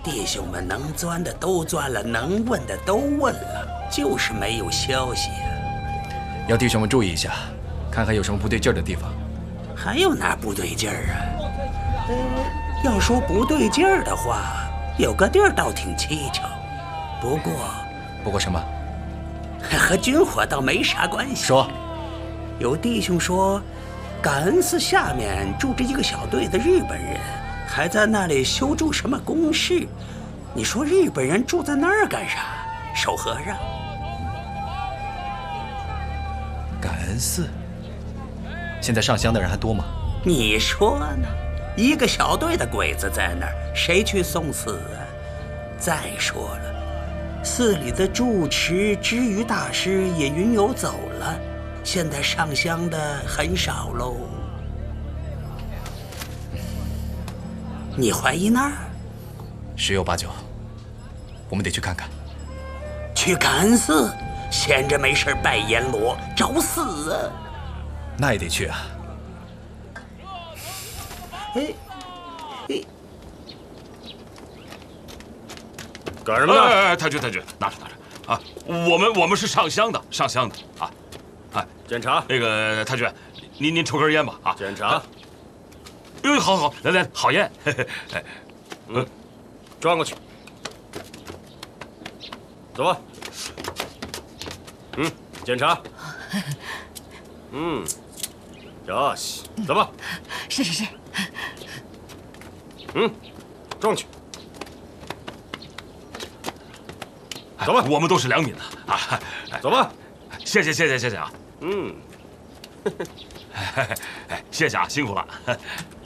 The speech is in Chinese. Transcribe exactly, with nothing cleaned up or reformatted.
弟兄们能钻的都钻了，能问的都问了，就是没有消息啊。 要弟兄们注意一下，看看有什么不对劲儿的地方。 还有哪不对劲儿啊？呃，要说不对劲儿的话，有个地儿倒挺蹊跷，不过， 不过什么？ 和军火倒没啥关系。 说， 有弟兄说，感恩寺下面住着一个小队的日本人，还在那里修筑什么工事。你说日本人住在那儿干啥？守和尚？ 感恩寺。现在上香的人还多吗？ 你说呢？一个小队的鬼子在那儿，谁去送死啊？再说了，寺里的住持知瑜大师也云游走了，现在上香的很少喽。你怀疑那儿？ 十有八九，我们得去看看。 去感恩寺，闲着没事拜阎罗，找死啊！ 那也得去啊！ 哎，哎， 干什么呢？ 哎哎，太君太君，拿着拿着啊！我们我们是上香的，上香的啊！哎， 检查。 那个太君，您您抽根烟吧啊！ 检查。 哟，好好，来来，好烟。嘿嘿，哎， 嗯，转过去。走吧。嗯，检查。嗯，よし，走吧。 是是是。 嗯，装去。走吧， 我们都是良民的啊。 走吧， 谢谢谢谢谢谢啊。 嗯， 哎，谢谢啊，辛苦了。